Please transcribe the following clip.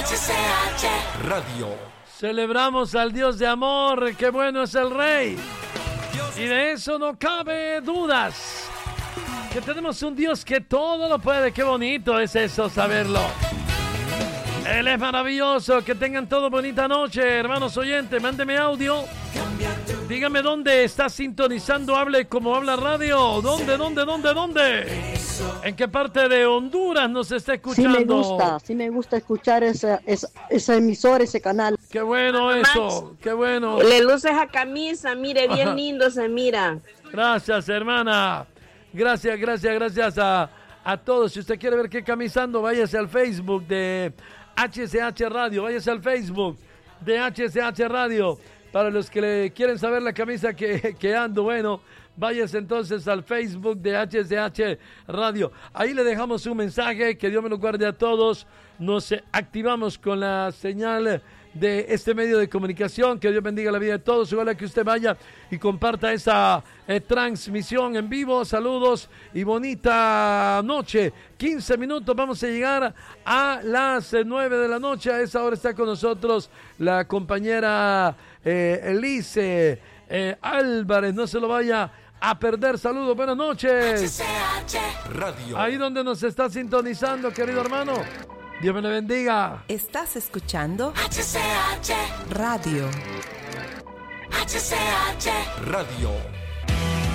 HCH Radio. Celebramos al Dios de amor, qué bueno es el Rey. Y de eso no cabe dudas. Que tenemos un Dios que todo lo puede, qué bonito es eso saberlo. Él es maravilloso, que tengan todo bonita noche, hermanos oyentes, mándeme audio. Dígame dónde está sintonizando, hable como habla radio. ¿Dónde? ¿En qué parte de Honduras nos está escuchando? Sí me gusta escuchar esa emisora, ese canal. Qué bueno eso, qué bueno. Le luce esa camisa, mire, bien lindo se mira. Gracias, hermana. Gracias a todos. Si usted quiere ver qué camisa ando, váyase al Facebook de HCH Radio, váyase al Facebook de HCH Radio. Para los que le quieren saber la camisa que ando, bueno, váyase entonces al Facebook de HCH Radio. Ahí le dejamos un mensaje, que Dios me lo guarde a todos. Nos activamos con la señal de este medio de comunicación. Que Dios bendiga la vida de todos. Ojalá que usted vaya y comparta esa transmisión en vivo. Saludos y bonita noche. 15 minutos, vamos a llegar a las 9 de la noche. A esa hora está con nosotros la compañera Elise Álvarez. No se lo vaya a perder. Saludos, buenas noches. HCH Radio. Ahí donde nos está sintonizando, querido hermano, Dios me le bendiga. Estás escuchando HCH Radio. HCH Radio.